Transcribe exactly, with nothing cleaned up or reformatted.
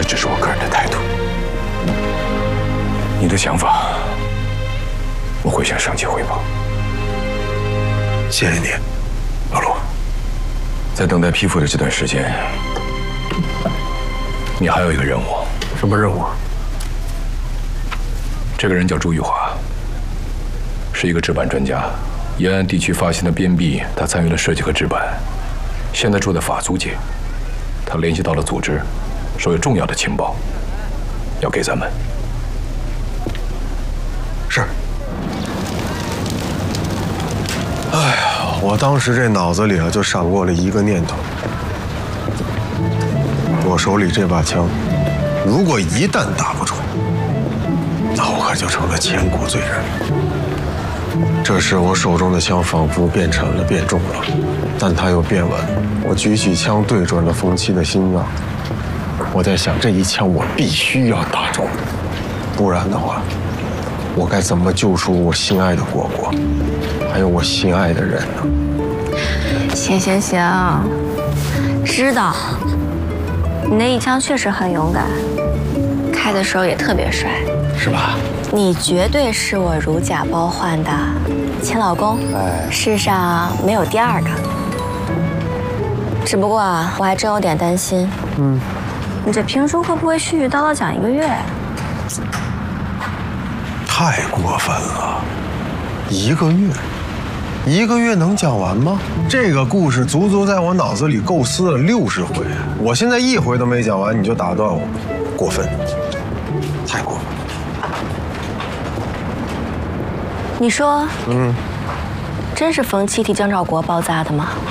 这只是我个人的态度。你的想法，我会向上级汇报。 谢谢你，老陆。 在等待批复的这段时间，你还有一个任务。 什么任务？ 这个人叫朱玉华，是一个制版专家。延安地区发行的边币，他参与了设计和制版。现在住在法租界，他联系到了组织，说有重要的情报要给咱们。 是。哎呀，我当时这脑子里啊就闪过了一个念头：我手里这把枪，如果一旦打不中，那我可就成了千古罪人。这时，我手中的枪仿佛变沉了，变重了，但它又变稳。我举起枪，对准了冯七的心脏。我在想，这一枪我必须要打中，不然的话，我该怎么救出我心爱的果果，还有我心爱的人呢？ 行行行，知道你那一枪确实很勇敢，开的时候也特别帅， 是吧？ 你绝对是我如假包换的亲老公，哎，世上没有第二个。只不过啊，我还真有点担心，嗯，你这评书会不会絮絮叨叨讲一个月？ 太过分了，一个月，一个月能讲完吗？这个故事足足在我脑子里构思了六十回，我现在一回都没讲完，你就打断我，过分，太过分。 你说，嗯，真是冯七替江兆国包扎的吗？